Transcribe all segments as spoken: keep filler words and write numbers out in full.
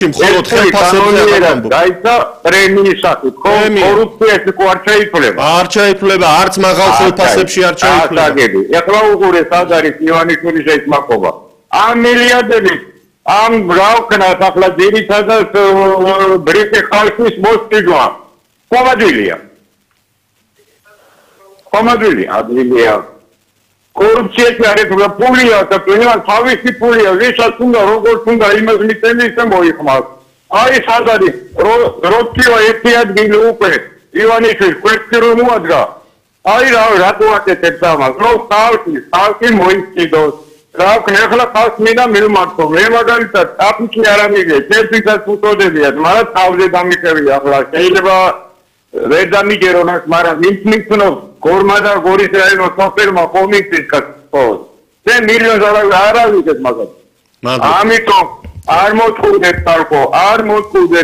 მხოლოდ ხელფასებზე დაიცა პრემიის სახით, ხო? კორუფციაში ხო არ ჩაითვლება. არ ჩაითვლება, არც მაღალ ხელფასებში არ ჩაითვლება. ეხლა უყურე სად არის ივანიშვილის ეს მაკობა. ამ მილიარდები ამ რაუკნას ახლა ძირითადად ბრიტი ხალხის მოსწიდვა. კომადილია. კომადილია, ადრილია. კორუფციაში არის ფულია და პრემია თავისი ფულია, ვისაც უნდა როგორც უნდა იმას მიწევს და მოიხმარს. აი სად არის როციო ერთი ადგილი უკვე ივანიშვილს კვერცხი რომ მოადგა. აი რა რატო აკეთებს ამას? რომ ხალხი, ხალხი მოიწიდოს. რა ქნეხლა ხალხს მინდა მივმართო. მე მაგალითად აფიქი არ ამიგე, ერთისას უწოდებიათ, მაგრამ თავზე დამიხევია ახლა. შეიძლება ვერ დამიგერო მას, მაგრამ ვინც მიცნობს გორმა და გორის რაიონის სოფერმა კომიტეტს ხო. და მილიონს არ ავიღეთ მაგას. ამიტომ არ მოწოდეთ თალკო, არ მოწოდეთ.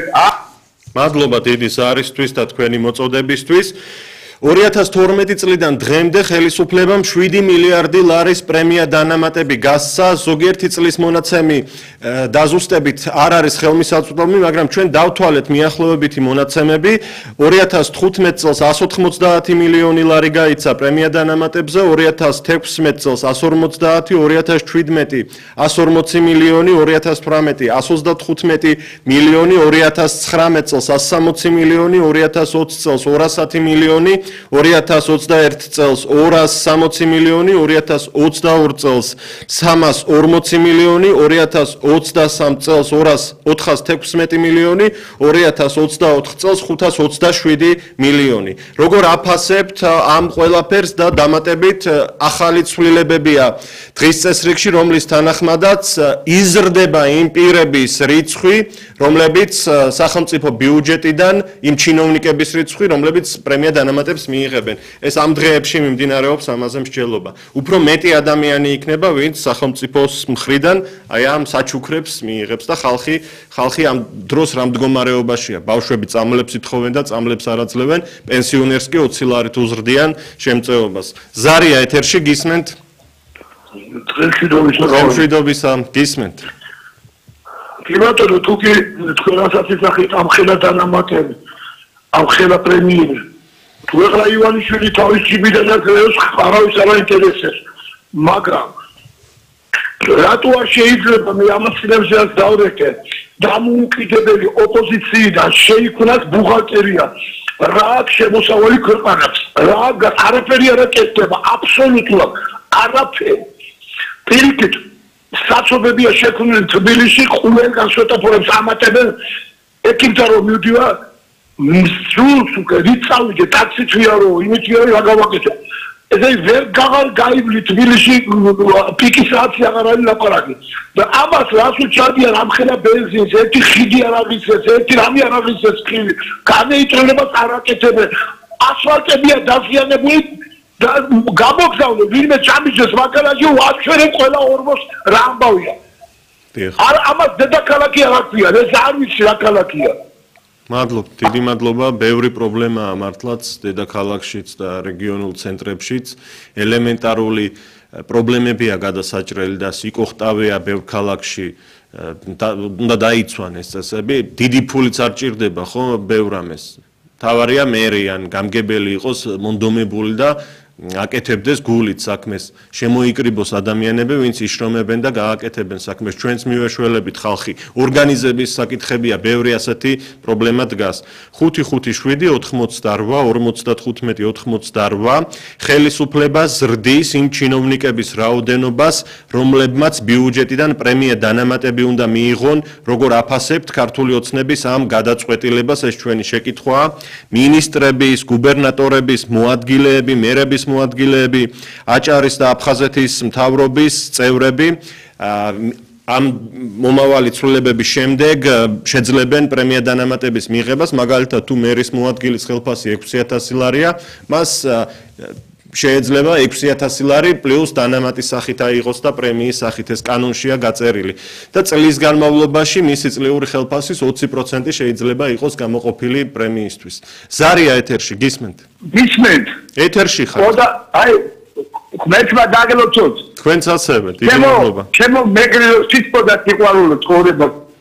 მადლობა დიდი ზარისთვის და თქვენი მოწოდებისთვის. ორი ათას თორმეტი წლიდან დღემდე ხელისუფლებამ შვიდი მილიარდი ლარის პრემია დანამატები გასცა, ზოგიერთი წლის მონაცემი დაზუსტებით არ არის ხელმისაწვდომი, მაგრამ ჩვენ დავთვალეთ მიახლოებითი მონაცემები. ორი ათას თხუთმეტ წელს εκατს ოთხმოცდაათი მილიონი ლარი გაიცა პრემია დანამატებზე, ორი ათას თექვსმეტ წელს εκατს ორმოცდაათი, ორი ათას შვიდმეტი εκατს ორმოცი მილიონი, ორი ათას თვრამეტი εκατს ოცდათხუთმეტი მილიონი, ორი ათას ცხრამეტ წელს εκατს სამოცი მილიონი, ორი ათას ოცი წელს ორასათი მილიონი, ორი ათას ოცდაერთი წელს ორას სამოცი მილიონი, ორი ათას ოცდაორი წელს სამას ორმოცი მილიონი, ორი ათას ოცდასამი წელს ორას ოთხასთექვსმეტი მილიონი, ორი ათას ოცდაოთხ წელს ხუთას ოცდაშვიდი მილიონი. როგორ აფასებთ ამ ყველაფერს და დამატებით ახალი ცვლილებებია დღის წესრიგში, რომლის თანახმადაც იზრდება იმ პირების რიცხვი, რომლებიც სახელმწიფო ბიუჯეტიდან იმ ჩინოვნიკების რიცხვი, რომლებიც პრემია დანამატებს მიიღებენ. ეს ამ დღეებში მიმდინარეობს ამაზე მსჯელობა. უფრო მეტი ადამიანი იქნება, ვინც სახელმწიფოს მხრიდან აი ამ საჩუქრებს მიიღებს და ხალხი ხალხი ამ დროს რა მდგომარეობაშია. ბავშვები წამლებს ითხოვენ და წამლებს არ აძლევენ, პენსიონერს კი ოცი ლარით უზრდიან შემწეობას. ზარია ეთერში გისმენთ? დღესვიდობისა გისმენთ. კი ბატონო, თუ კი თქვენასაც ისახით ამ ხელა დანამატები, ამ ხელა პრემიები. თუ ეხლა ივანიშვილი თავის ჯიბიდან აკრეოს, არავის არ აინტერესებს. მაგრამ რატო არ შეიძლება მე ამას წინებზეაც დავრეკე, დამოუკიდებელი ოპოზიციიდან შეიქმნას ბუღალტერია, რა აქვს შემოსავალი ქვეყანას, რა არაფერი არ აკეთება, აბსოლუტურად არაფერი. პირიქით საცობებია შექმნილი თბილისში, ყველგან სვეტაფორებს ამატებენ, ეკიმთა რომ მივდივარ, სულს უკვე რით წავიდე, ტაქსით ვიარო, იმით ვიარო, რა გავაკეთე. ესე ვერ გაღარ გაივლი თბილისში პიკის საათი აღარ არის ლაპარაკი. და ამას რას უჩადიან ამ ხელა ბენზინს, ერთი ხიდი არ აღიცეს, ერთი რამე არ აღიცეს ხილი, განეიტროლებას არ აკეთებენ, ასფალტებია დაზიანებული და გამოგზავნე, ვინმე ჩამიჯდეს მაგალაჟი, ვაჩვენებ ყველა ორმოს რა ამბავია. არ ამას დედაქალაქი არ აქვია, ეს არ ვიცი რა ქალაქია. მადლობ, დიდი მადლობა, ბევრი პრობლემაა მართლაც დედაქალაქშიც და რეგიონულ ცენტრებშიც. ელემენტარული პრობლემებია გადასაჭრელი და სიკოხტავეა ბევრ ქალაქში. უნდა დაიცვან ეს წესები, დიდი ფულიც არ ჭირდება, ხო, ბევრ ამეს. თავარია მერე ან გამგებელი იყოს მონდომებული და აკეთებდეს გულით საქმეს, შემოიკრიბოს ადამიანები, ვინც იშრომებენ და გააკეთებენ საქმეს. ჩვენც მივეშველებით ხალხი, ორგანიზების საკითხებია, ბევრი ასეთი პრობლემა დგას. ხუთი ხუთი შვიდი ოთხმოცდარვა ორმოცდათხუთმეტი ოთხმოცდარვა ხელისუფლება ზრდის იმ ჩინოვნიკების რაოდენობას, რომლებმაც ბიუჯეტიდან პრემია დანამატები უნდა მიიღონ, როგორ აფასებთ ქართული ოცნების ამ გადაწყვეტილებას, ეს ჩვენი შეკითხვაა. მინისტრების, გუბერნატორების, მოადგილეები, მერების მოადგილეები, აჭარის და აფხაზეთის მთავრობის წევრები ამ მომავალი ცვლილებების შემდეგ შეძლებენ პრემია დანამატების მიღებას, მაგალითად თუ მერის მოადგილის ხელფასი ექვსი ათასი ლარია, მას შეიძლება ექვსი ათასი ლარი პლუს დანამატის სახით აიღოს და პრემიის სახით ეს კანონშია გაწერილი. და წლის განმავლობაში მისი წლიური ხელფასის ოცი პროცენტი შეიძლება იყოს გამოყოფილი პრემიისთვის. ზარია ეთერში გისმენთ? გისმენთ. ეთერში ხარ? ხო და აი მეცმა დაგელოცოთ. თქვენც ასევე, დიდი მადლობა. ჩემო მეგრილო სიტყვა და სიყვარულო ცხოვრება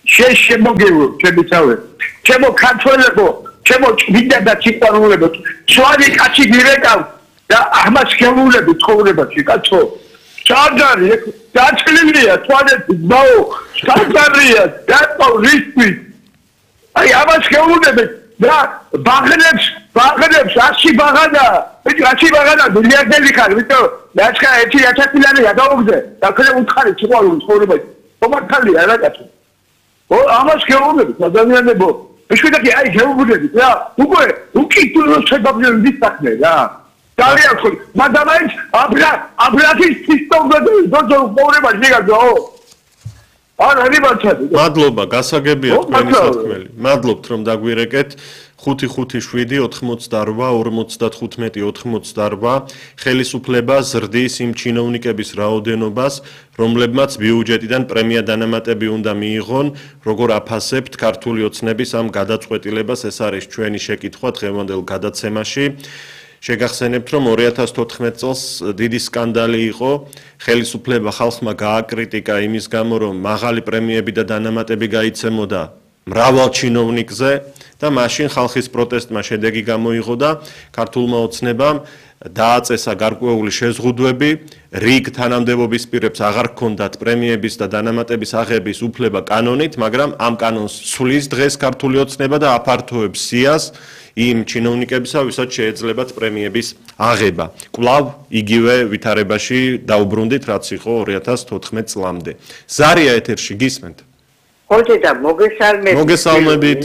შემოგევლო შემიცავე ჩემო ქართველებო ჩემო ჭვიდა და სიყვარულებო ცვალი კაცი გირეკავ და ამას გეულები ცხოვრებაში კაცო ჩარჯარი დაჭლილია თვალები ბაო ჩარჯარია დაწო რისკი აი ამას გეულები და ბაღნებს ბაღნებს ასი ბაღანა ეს ასი ბაღანა მილიარდელი ხარ ვიტო ნაცკა ერთი ათასილანი გადაუგზე და ქრე უთხარი სიყვარული ცხოვრებაში მომართალია რა კაცო ო ამას გეუბნები ადამიანებო ეშვიდაკი აი გეუბნები რა უკვე უკიდურეს შეგაბნები საქმე რა ძალიან ხო მაგრამ აი აბრა აბრაის სისტემაზე დოჯო მოურება შეგაძო არა რიბაჩადი მადლობა გასაგებია თქვენი სათქმელი მადლობთ რომ დაგვირეკეთ ხუთი ხუთი შვიდი ოთხმოცდაორვა ორმოცდათხუთმეტი ოთხმოცდაორვა ხელისუფლება ზრდის იმ ჩინოვნიკების რაოდენობას რომლებმაც ბიუჯეტიდან პრემია დანამატები უნდა მიიღონ როგორ აფასებთ ქართული ოცნების ამ გადაწყვეტილებას ეს არის ჩვენი შეკითხვა დღევანდელ გადაცემაში შეგახსენებთ რომ ორი ათას თოთხმეტ წელს დიდი სკანდალი იყო ხელისუფლება ხალხმა გააკრიტიკა იმის გამო რომ მაღალი პრემიები და დანამატები გაიცემოდა მრავალ ჩინოვნიკზე და მაშინ ხალხის პროტესტმა შედეგი გამოიღო და ქართულმა ოცნებამ დააწესა გარკვეული შეზღუდვები რიგ თანამდებობის პირებს აღარ ჰქონდათ პრემიების და დანამატების აღების უფლება კანონით მაგრამ ამ კანონს ცვლის დღეს ქართული ოცნება და აფართოებს სიას იმ ჩინოვნიკებისა ვისაც შეეძლებათ პრემიების აღება კვლავ იგივე ვითარებაში დაუბრუნდით რაც იყო ორი ათას თოთხმეტ წლამდე ზარია ეთერში გისმენთ ხოჭედა მოგესალმებით მოგესალმებით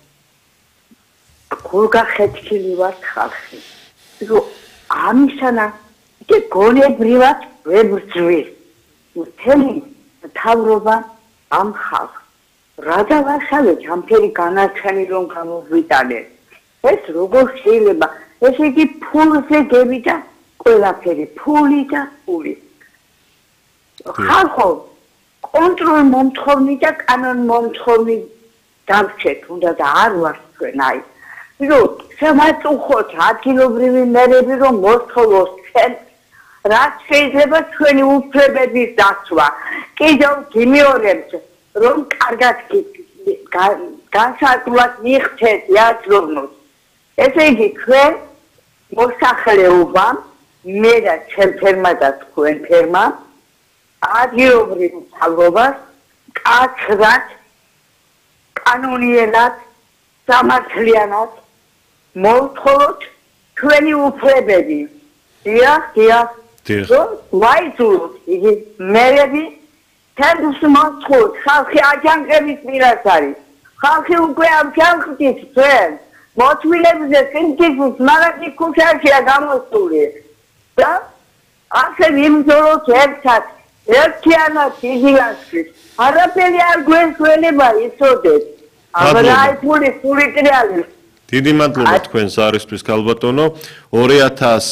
გულგახეთქილი ვარ ხალხი რომ ამისანა იგ გონებრივად ვებრძვის მთელი მთავრობა ამ ხალხს რა დავახალეთ ამფერი განაჩენი რომ გამოგვიტანეთ ეს როგორ შეიძლება ესე იგი ფულზე გევიდა ყველაფერი ფული და ფული ხალხო კონტროლ მომთხოვნი და კანონ მომთხოვნი დავჩეთ უნდა და არ ვარ თქვენ აი რომ შემაწუხოთ ადგილობრივი მერები რომ მოსთხოვოს ჩვენ რაც შეიძლება ჩვენი უფლებების დაცვა კიდევ გიმეორებთ რომ კარგად განსაკუთრებით მიხდეთ იაზროვნოთ ესე იგი ჩვენ მოსახლეობამ მე და ჩემ ფერმა და თქვენ ფერმა ადგილობრივ მთავრობას კაცრად კანონიერად სამართლიანად მოვთხოვოთ ჩვენი უფლებები დიახ დიახ რომ ვაიძულოთ იგი მერები თერგს მოვთხოვოთ ხალხი აჯანყების პირას არის ხალხი უკვე აჯანყდის ჩვენ მოთვილებზე სინთეზის მარაგი ქუჩაშია გამოსული და ასე ვიმძოლოთ ერთად ერთიანად იგილანში არაფერი არ გვესველება იცოდეთ აბრაი ფული ფული ტრიალი დიდი მადლობა თქვენს არისთვის ქალბატონო ორი ათას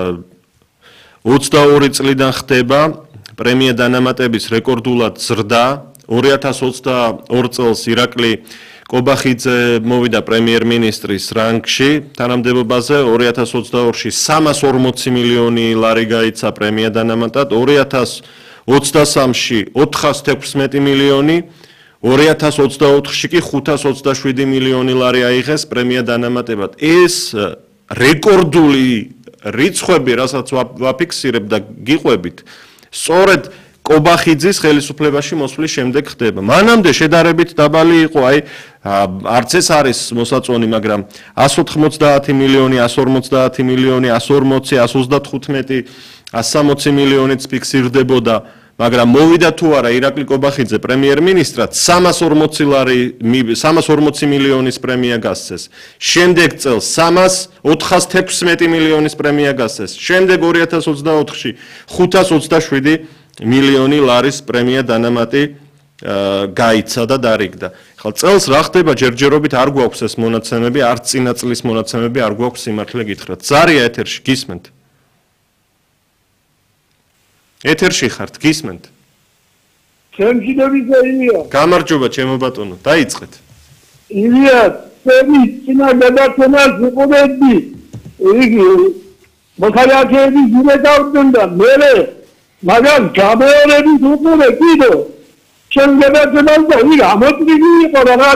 ოცდაორი წლიდან ხდება პრემია დანამატების რეკორდულად ზრდა ორი ათას ოცდაორ წელს ირაკლი კობახიძე მოვიდა პრემიერ-მინისტრის რანგში თანამდებობაზე ორი ათას ოცდაორში სამას ორმოცი მილიონი ლარი გაიცა პრემია დანამატად ორი ათას ოცდასამში ოთხას თექვსმეტი მილიონი ორი ათას ოცდაოთხში კი ხუთას ოცდაშვიდი მილიონი ლარი აიღეს პრემია დანამატებად ეს რეკორდული რიცხვები რასაც ვაფიქსირებ და გიყვებით სწორედ კობახიძის ხელისუფლებაში მოსვლის შემდეგ ხდება. მანამდე შედარებით დაბალი იყო, აი არც ეს არის მოსაწონი, მაგრამ εκατს ოთხმოცდაათი მილიონი, εκατს ორმოცდაათი მილიონი, εκατს ორმოცი, εκατს ოცდათხუთმეტი, εκατს სამოცი მილიონიც ფიქსირდებოდა, მაგრამ მოვიდა თუ არა ირაკლი კობახიძე პრემიერ-მინისტრად, სამას ორმოცი ლარი, სამას ორმოცი მილიონის პრემია გასცეს. შემდეგ წელს სამას ოთხას თექვსმეტი მილიონის პრემია გასცეს. შემდეგ ორი ათას ოცდაოთხში ხუთას ოცდაშვიდი მილიონი ლარის პრემია დანამატი გაიცა და დარიგდა. ხა წელს რა ხდება ჯერჯერობით არ გვაქვს ეს მონაცემები, არც წინა წლის მონაცემები არ გვაქვს სიმართლე გითხრათ. ზარია ეთერში გისმენთ? ეთერში ხართ, გისმენთ? ჩემში დავიდა ილია. გამარჯობა ჩემო ბატონო, დაიწყეთ. ილია, წელი წინა გადაცემას ვიყურებდი. იგი მოხალისეების ძირე დავდენდა, მერე მაგრამ გამეორებით უყურე კიდო ჩემ გადაცემას და ვინ ამოწმილი იყო რა